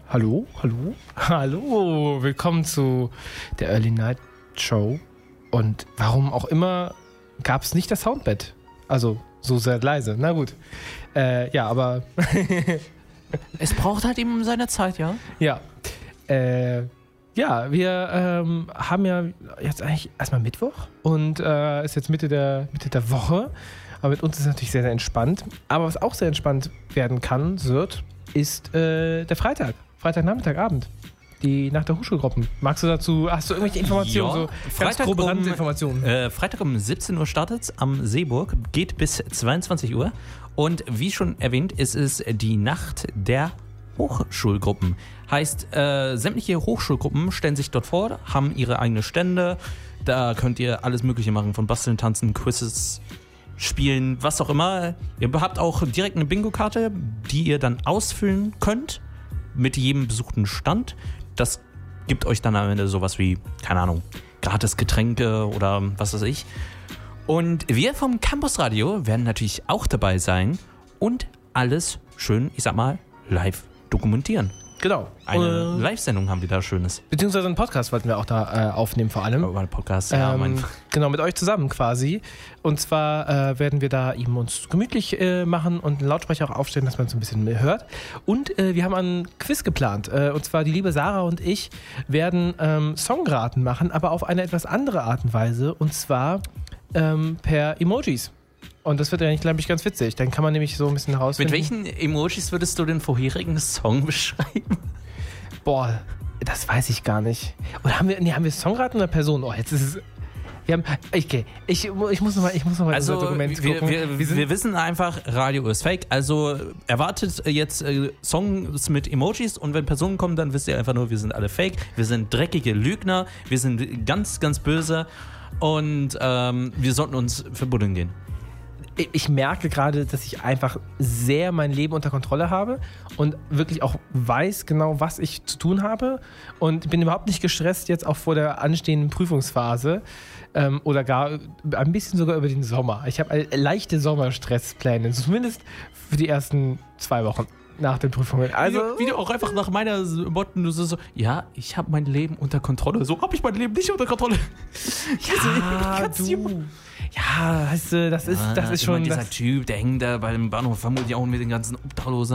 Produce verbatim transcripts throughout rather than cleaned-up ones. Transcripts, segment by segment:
Hallo, hallo, hallo, willkommen zu der Early Night Show. Und warum auch immer gab es nicht das Soundbett. Also so sehr leise, na gut. Äh, ja, aber... Es braucht halt eben seine Zeit, ja? Ja, äh, ja, wir ähm, haben ja jetzt eigentlich erstmal Mittwoch und äh, ist jetzt Mitte der, Mitte der Woche. Aber mit uns ist es natürlich sehr, sehr entspannt. Aber was auch sehr entspannt werden kann, wird, ist äh, der Freitag. Freitagnachmittag, Abend. Die Nacht der Hochschulgruppen. Magst du dazu, hast du irgendwelche Informationen? Ja, so Freitag grobe um, Randinformationen. Äh, Freitag um siebzehn Uhr startet es am Seeburg, geht bis zweiundzwanzig Uhr. Und wie schon erwähnt, ist es die Nacht der Hochschulgruppen. Heißt, äh, sämtliche Hochschulgruppen stellen sich dort vor, haben ihre eigene Stände. Da könnt ihr alles Mögliche machen, von Basteln, Tanzen, Quizzes, Spielen, was auch immer. Ihr habt auch direkt eine Bingo-Karte, die ihr dann ausfüllen könnt mit jedem besuchten Stand. Das gibt euch dann am Ende sowas wie, keine Ahnung, gratis Getränke oder was weiß ich. Und wir vom Campus Radio werden natürlich auch dabei sein und alles schön, ich sag mal, live dokumentieren. Genau. Eine äh, Live-Sendung haben wir da Schönes. Beziehungsweise einen Podcast wollten wir auch da äh, aufnehmen vor allem. Oh, ein Podcast, ja. Ähm, mein genau, mit euch zusammen quasi. Und zwar äh, werden wir da eben uns gemütlich äh, machen und einen Lautsprecher auch aufstellen, dass man so ein bisschen mehr hört. Und äh, wir haben einen Quiz geplant. Äh, und zwar die liebe Sarah und ich werden ähm, Songraten machen, aber auf eine etwas andere Art und Weise. Und zwar ähm, per Emojis. Und das wird eigentlich, glaube ich, ganz witzig. Dann kann man nämlich so ein bisschen herausfinden. Mit welchen Emojis würdest du den vorherigen Song beschreiben? Boah, das weiß ich gar nicht. Oder haben wir, nee, haben wir Songraten oder Personen? Oh, jetzt ist es... Wir haben, okay, ich, ich muss nochmal noch mal also, unser Dokument wir, gucken. Wir, wir, wir wissen einfach, Radio ist fake. Also erwartet jetzt äh, Songs mit Emojis und wenn Personen kommen, dann wisst ihr einfach nur, wir sind alle fake. Wir sind dreckige Lügner. Wir sind ganz, ganz böse. Und ähm, wir sollten uns verbuddeln gehen. Ich merke gerade, dass ich einfach sehr mein Leben unter Kontrolle habe und wirklich auch weiß genau, was ich zu tun habe und bin überhaupt nicht gestresst jetzt auch vor der anstehenden Prüfungsphase ähm, oder gar ein bisschen sogar über den Sommer. Ich habe leichte Sommerstresspläne, zumindest für die ersten zwei Wochen nach den Prüfungen. Also wie du auch einfach nach meiner Worten du so, so ja, ich habe mein Leben unter Kontrolle. So habe ich mein Leben nicht unter Kontrolle. Ja, du... Ja, weißt du, das ist, ja, das ist schon... Dieser das Typ, der hängt da beim Bahnhof vermutlich auch mit den ganzen Obdachlosen.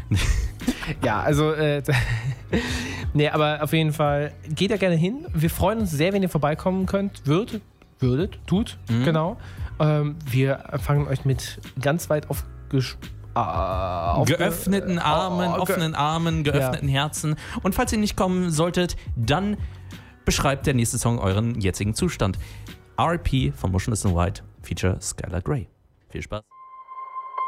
Ja, also... Äh, nee, aber auf jeden Fall, geht da gerne hin. Wir freuen uns sehr, wenn ihr vorbeikommen könnt. Würdet, würdet, tut, mhm. genau. Ähm, wir empfangen euch mit ganz weit auf... Uh, auf geöffneten Armen, oh, oh, offenen Armen, geöffneten ja. Herzen. Und falls ihr nicht kommen solltet, dann beschreibt der nächste Song euren jetzigen Zustand. R I P von Motionless in White, Feature Skylar Grey. Viel Spaß.